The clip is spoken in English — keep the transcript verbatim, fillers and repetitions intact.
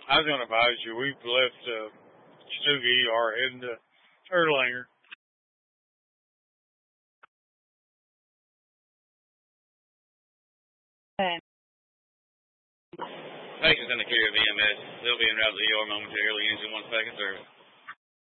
I was going to advise you. We've left uh, Stoogie or heading to Erlanger. Okay. Patient's in the care of E M S. They'll be en route to the E R momentarily. Engine one second service.